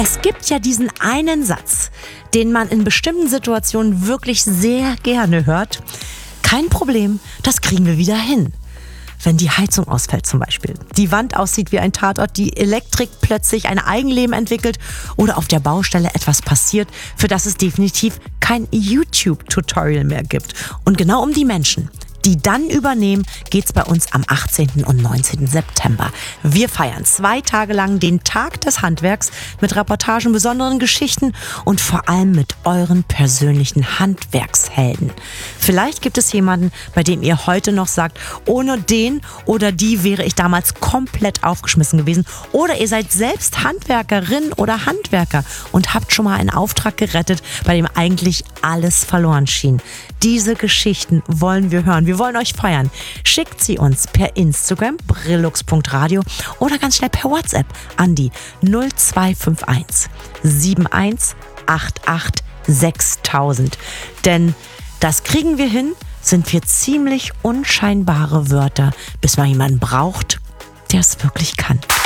Es gibt ja diesen einen Satz, den man in bestimmten Situationen wirklich sehr gerne hört. Kein Problem, das kriegen wir wieder hin. Wenn die Heizung ausfällt zum Beispiel, die Wand aussieht wie ein Tatort, die Elektrik plötzlich ein Eigenleben entwickelt oder auf der Baustelle etwas passiert, für das es definitiv kein YouTube-Tutorial mehr gibt. Und genau um die Menschen, die dann übernehmen, geht's bei uns am 18. und 19. September. Wir feiern 2 Tage lang den Tag des Handwerks mit Reportagen, besonderen Geschichten und vor allem mit euren persönlichen Handwerkshelden. Vielleicht gibt es jemanden, bei dem ihr heute noch sagt, ohne den oder die wäre ich damals komplett aufgeschmissen gewesen. Oder ihr seid selbst Handwerkerin oder Handwerker und habt schon mal einen Auftrag gerettet, bei dem eigentlich alles verloren schien. Diese Geschichten wollen wir hören. Wir wollen euch feiern. Schickt sie uns per Instagram, brillux.radio oder ganz schnell per WhatsApp an die 0251 7188 6000. Denn das kriegen wir hin, sind wir ziemlich unscheinbare Wörter, bis man jemanden braucht, der es wirklich kann.